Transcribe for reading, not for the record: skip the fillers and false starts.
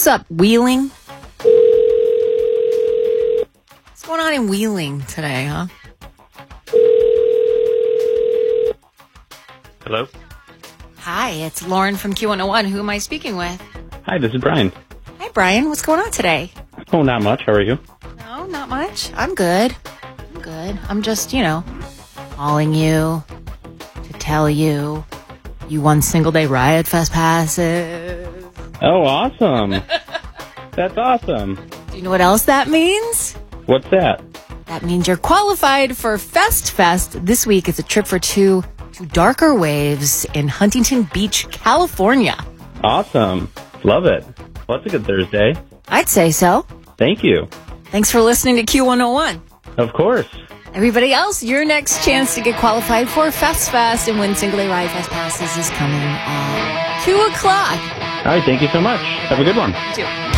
up, Wheeling? What's going on in Wheeling today, huh? Hello? Hi, it's Lauren from Q101. Who am I speaking with? Hi, this is Brian. Hi, Brian. What's going on today? Oh, not much. How are you? No, not much. I'm good. I'm just, calling you to tell you won Single Day Riot Fest passes. Oh, awesome. That's awesome. Do you know what else that means? What's that? That means you're qualified for Fest. This week. It's a trip for two to Darker Waves in Huntington Beach, California. Awesome. Love it. Well, that's a good Thursday. I'd say so. Thank you. Thanks for listening to Q101. Of course. Everybody else, your next chance to get qualified for Fest and win Single Day Riot Fest passes is coming at 2 o'clock. All right, thank you so much. Have a good one. You too.